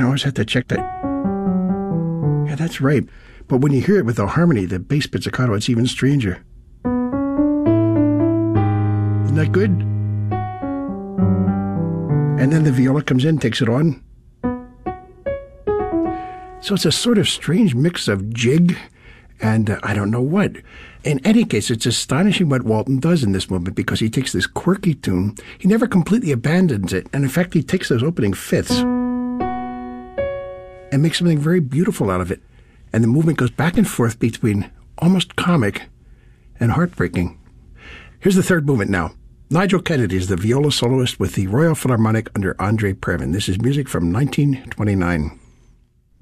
always have to check that. Yeah, that's right. But when you hear it with the harmony, the bass pizzicato, it's even stranger. Isn't that good? And then the viola comes in, takes it on. So it's a sort of strange mix of jig and I don't know what. In any case, it's astonishing what Walton does in this movement because he takes this quirky tune. He never completely abandons it. And in fact, he takes those opening fifths and makes something very beautiful out of it. And the movement goes back and forth between almost comic and heartbreaking. Here's the third movement now. Nigel Kennedy is the viola soloist with the Royal Philharmonic under Andre Previn. This is music from 1929.